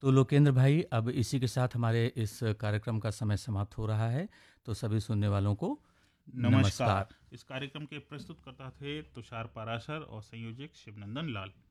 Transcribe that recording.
तो लोकेंद्र भाई, अब इसी के साथ हमारे इस कार्यक्रम का समय समाप्त हो रहा है। तो सभी सुनने वालों को नमस्कार। नमस्कार। इस कार्यक्रम के प्रस्तुतकर्ता थे तुषार पाराशर और संयोजक शिवनंदन लाल।